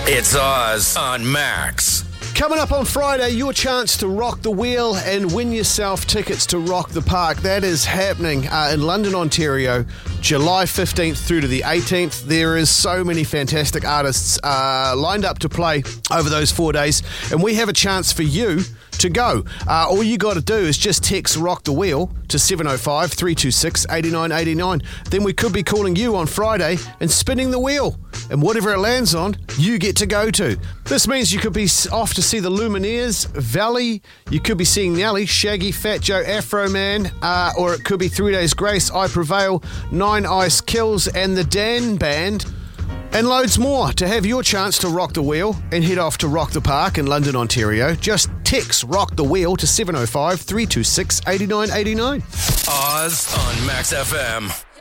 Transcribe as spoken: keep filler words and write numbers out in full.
It's Oz on Max. Coming up on Friday, your chance to rock the wheel and win yourself tickets to Rock the Park. That is happening uh, in London, Ontario, July fifteenth through to the eighteenth. There is so many fantastic artists uh, lined up to play over those four days, and we have a chance for you to go. Uh, all you got to do is just text Rock the Wheel to seven oh five, three two six, eight nine eight nine. Then we could be calling you on Friday and spinning the wheel. And whatever it lands on, you get to go to. This means you could be off to see the Lumineers, Valley, you could be seeing Nelly, Shaggy, Fat Joe, Afro Man, uh, or it could be Three Days Grace, I Prevail, Nine Ice Kills, and the Dan Band, and loads more. To have your chance to rock the wheel and head off to Rock the Park in London, Ontario, just text Rock the Wheel to seven oh five, three two six, eight nine eight nine. Oz on Max F M.